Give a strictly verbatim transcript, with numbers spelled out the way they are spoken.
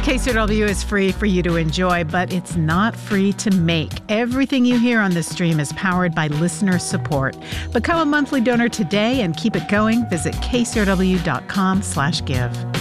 K C R W is free for you to enjoy, but it's not free to make. Everything you hear on this stream is powered by listener support. Become a monthly donor today and keep it going. Visit K C R W dot com slash give.